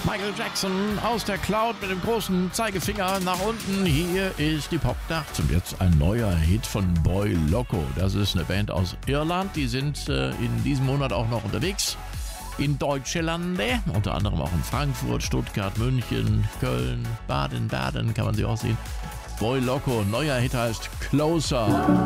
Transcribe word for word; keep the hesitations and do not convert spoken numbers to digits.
Michael Jackson aus der Cloud mit dem großen Zeigefinger nach unten. Hier ist die Popnacht und jetzt ein neuer Hit von Boy Loco. Das ist eine Band aus Irland. Die sind äh, in diesem Monat auch noch unterwegs in Deutschlande, unter anderem auch in Frankfurt, Stuttgart, München, Köln, Baden-Baden kann man sie auch sehen. Boy Loco, neuer Hit heißt Closer.